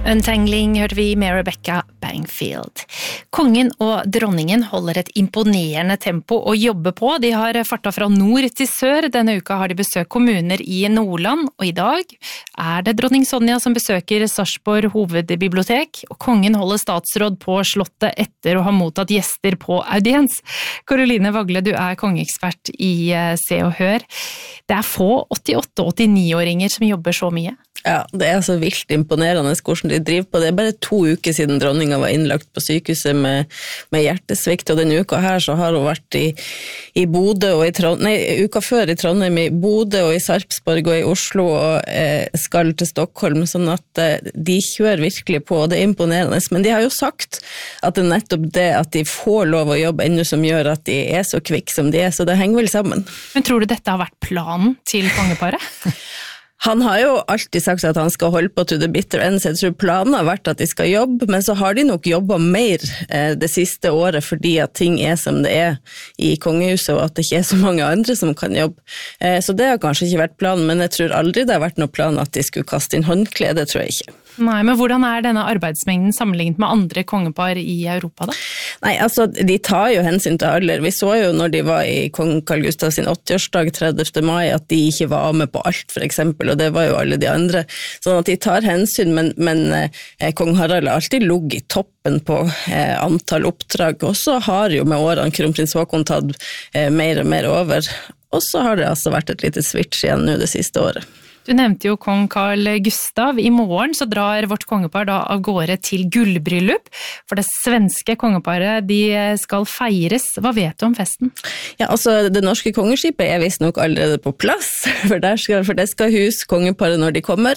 Untangling hørte vi med Rebecca Bangfield. Kongen og dronningen holder et imponerende tempo å jobbe på. De har fartet fra nord til sør. Denne uka har de besøkt kommuner i Nordland, og i dag er det dronning Sonja som besøker Sarpsborg hovedbibliotek, og kongen holder statsråd på slottet etter å ha mottatt gjester på audiens. Karoline Vagle, du er kongeekspert i Se og Hør. Det er få 88-89-åringer som jobber så mye. Ja, det er så vilt imponerende hvordan de driver på. Det er bare 2 uker siden dronninga var innlagt på sykehuset med hjertesvikt, og denne uka her så har hun vært i Bodø og i Trondheim, uka før i Trondheim, i Bodø og i Sarpsborg og i Oslo og skal til Stockholm, sånn at de kjører virkelig på, og det er imponerende. Men de har jo sagt at det er nettopp det at de får lov å jobbe ennå som gjør at de er så kvikk som de er, så det henger vel sammen. Men tror du dette har vært planen til kongeparet? Han har jo alltid sagt at han skal holde på to the bitter end, så jeg tror planen har vært at de skal jobbe, men så har de nok jobbet mer det siste året fordi at ting er som det er i kongehuset, og at det ikke er så mange andre som kan jobbe. Så det har kanskje ikke vært planen, men jeg tror aldri det har vært noen plan at de skulle kaste inn håndkle, det tror jeg ikke. Nei, men hvordan er denne arbeidsmengden sammenlignet med andre kongepar i Europa da? Nei, altså, de tar jo hensyn til alder. Vi så jo når de var i kong Carl Gustav sin 80-årsdag 30. mai, at de ikke var med på alt, for eksempel, og det var jo alle de andre. Sånn at de tar hensyn, men kong Harald har alltid ligget i toppen på antall oppdrag, og så har jo med årene kronprins Haakon tatt mer og mer over. Og så har det altså vært et lite switch igjen nå det siste året. Du nevnte jo kong Carl Gustav. I morgen så drar vårt kongepar da av gårde til gullbryllup, for det svenske kongeparet de skal feires. Hva vet du om festen? Ja, altså det norske kongeskipet er visst nok allerede på plass, for det skal huse kongeparet når de kommer.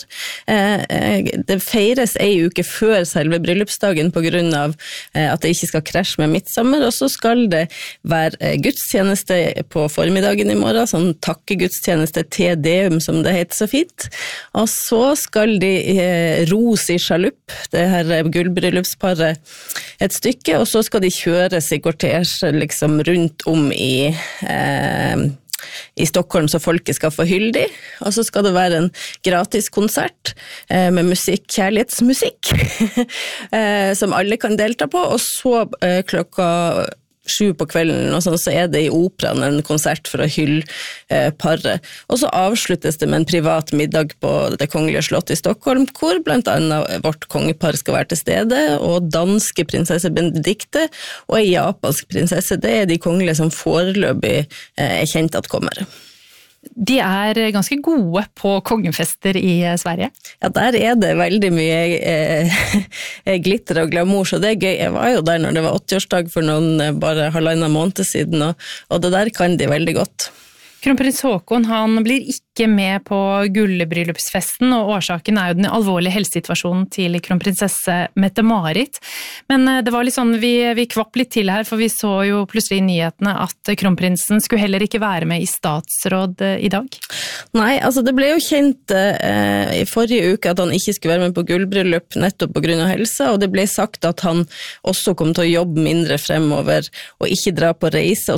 Det feires en uke før selve bryllupsdagen på grunn av at det ikke skal krasje med midtsommer, og så skal det være gudstjeneste på formiddagen i morgen, sånn takkegudstjeneste Te Deum som det heter så fint. Og så skal de ros i sjalupp, det her gullbryllupsparet, et stykke, og så skal de kjøres i kortesje liksom rundt om i Stockholm, så folket skal få hyldig, og så skal det være en gratis konsert med musikk, kjærlighetsmusikk, som alle kan delta på, og så klokka 7 på kvelden, og sånn, så er det i operaen en konsert for å hylle paret. Og så avsluttes det med en privat middag på det kongelige slottet i Stockholm, hvor blant annet vårt kongepar skal være til stede, og danske prinsesse Benedikte, og en japansk prinsesse. Det er de kongelige som foreløpig er kjent at kommer. De er ganske gode på kongefester i Sverige. Ja, der er det veldig mye glitter og glamour, så det er gøy. Jeg var jo der når det var 80-årsdag for noen bare 1,5 måned siden, og det der kan de veldig godt. Kronprins Haakon, han blir ikke med på gullbryllupsfesten, og årsaken er jo den alvorlige helsesituasjonen til kronprinsesse Mette-Marit. Men det var litt sånn, vi kvapp litt til her, for vi så jo plutselig i nyhetene at kronprinsen skulle heller ikke være med i statsråd i dag. Nei, altså det ble jo kjent i forrige uke at han ikke skulle være med på gullbryllup nettopp på grunn av helse, og det ble sagt at han også kom til å jobbe mindre fremover og ikke dra på reise,